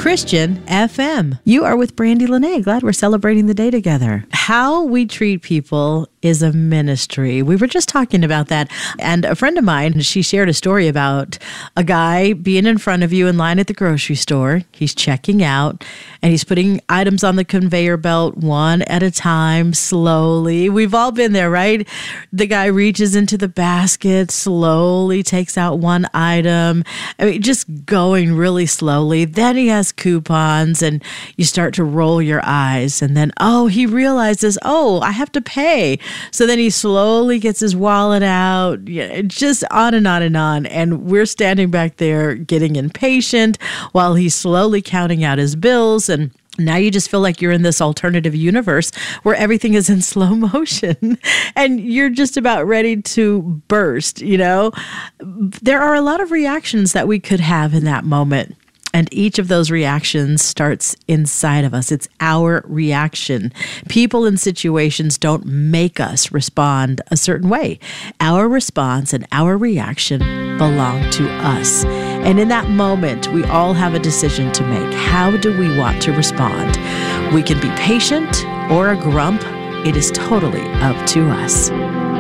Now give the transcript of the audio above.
Christian FM. You are with Brandy Lene. Glad we're celebrating the day together. How we treat people is a ministry. We were just talking about that. And a friend of mine, she shared a story about a guy being in front of you in line at the grocery store. He's checking out and he's putting items on the conveyor belt one at a time, slowly. We've all been there, right? The guy reaches into the basket, slowly takes out one item. I mean, just going really slowly. Then he has coupons and you start to roll your eyes. And then, he realizes, I have to pay. So then he slowly gets his wallet out, just on and on and on. And we're standing back there getting impatient while he's slowly counting out his bills. And now you just feel like you're in this alternative universe where everything is in slow motion and you're just about ready to burst, There are a lot of reactions that we could have in that moment. And each of those reactions starts inside of us. It's our reaction. People and situations don't make us respond a certain way. Our response and our reaction belong to us. And in that moment, we all have a decision to make. How do we want to respond? We can be patient or a grump. It is totally up to us.